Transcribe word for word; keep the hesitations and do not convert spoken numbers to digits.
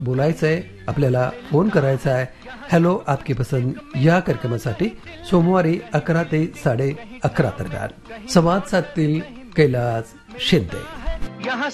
बोलायचंय, आपल्याला फोन करायचा आहे. हॅलो आपकी पसंद या कार्यक्रमासाठी सोमवारी अकरा ते साडे अकरा दरम्यान संवाद साधतील कैलास शिंदे.